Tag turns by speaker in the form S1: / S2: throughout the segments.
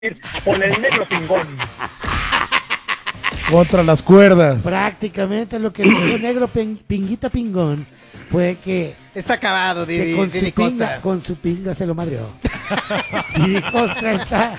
S1: Con el negro pingón.
S2: Contra las cuerdas.
S3: Prácticamente lo que dijo Negro Pinguita Pingón fue que,
S4: Está acabado,
S3: que con,
S4: Didi
S3: su
S4: Costa.
S3: pinga, con su pinga se lo madreó. Didi Costa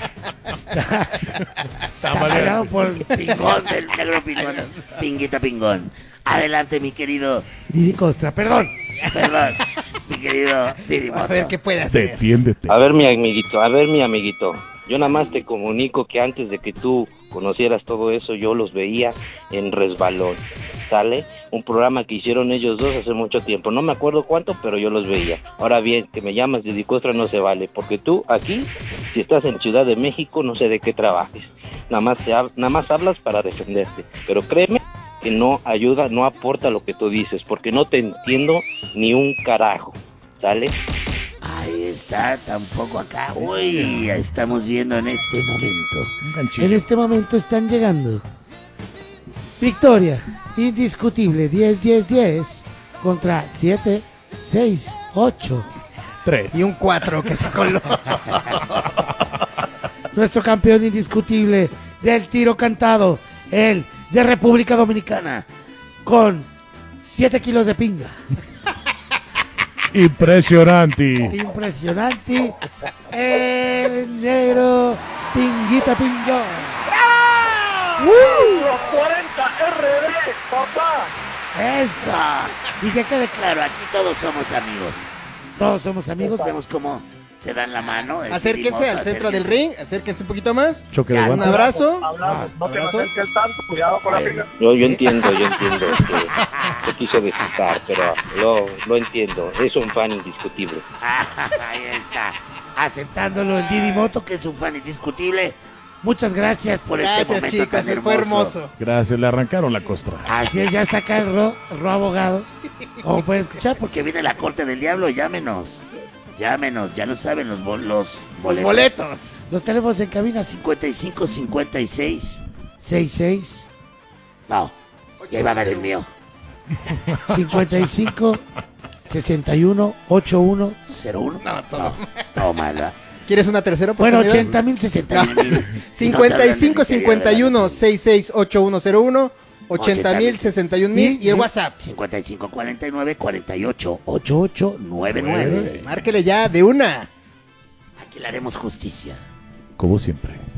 S3: está madreado por el pingón del Negro Pingón. Pinguita Pingón. Adelante, mi querido Didi Costa. Perdón, mi querido Didi
S4: A
S3: Moto.
S4: ver qué puede hacer.
S2: Defiéndete.
S5: A ver, mi amiguito. Yo nada más te comunico que antes de que tú conocieras todo eso, yo los veía en Resbalón, ¿sale? Un programa que hicieron ellos dos hace mucho tiempo. No me acuerdo cuánto, pero yo los veía. Ahora bien, que me llamas de Dicostra no se vale, porque tú aquí, si estás en Ciudad de México, no sé de qué trabajes. Nada más hablas para defenderte. Pero créeme que no ayuda, no aporta lo que tú dices, porque no te entiendo ni un carajo, ¿sale?
S3: Ahí está, tampoco acá. Uy, estamos viendo en este momento.
S2: Un ganchillo.
S3: En este momento están llegando. Victoria, indiscutible, 10-10-10 contra 7, 6, 8.
S2: 3.
S4: Y un 4 que se coló.
S3: Nuestro campeón indiscutible del tiro cantado, el de República Dominicana, con 7 kilos de pinga.
S2: Impresionante.
S3: Impresionante. El negro Pinguita Pingón.
S1: Los 40 RD, papá.
S3: Eso. Y que quede claro, aquí todos somos amigos. Todos somos amigos, vemos cómo se dan la mano.
S4: Acérquense al centro del ring, acérquense un poquito más.
S2: Choque de
S3: Ya,
S4: Un
S2: guantes.
S4: abrazo.
S1: Hablamos, no te me
S4: ¿Abrazo?
S1: acerques tanto, cuidado con la pinga.
S5: Yo entiendo que te quiso desquitar, pero lo entiendo. Es un fan indiscutible.
S3: Ahí está. Aceptándolo el Didi Moto, que es un fan indiscutible. Muchas gracias por este
S4: Gracias,
S3: momento
S4: chicos,
S3: tan
S4: fue hermoso.
S2: Gracias, le arrancaron la costra.
S3: Así es, ya está acá el Ro Abogados. Como pueden escuchar, porque viene la corte del diablo, llámenos. Llámenos, ya lo saben, los
S4: Los
S3: boletos.
S4: boletos.
S3: Los teléfonos en cabina 55 56 66. No, ya iba a dar el mío. 55 61 8101. No, tómala.
S4: ¿Quieres una tercera
S3: Bueno,
S4: oportunidad?
S3: 80,000, 61,000.
S4: 55 51 66 8101 80,000 61,000 y el WhatsApp.
S3: 55 49 48 88 99.
S4: Márquele ya de una.
S3: Aquí le haremos justicia.
S2: Como siempre.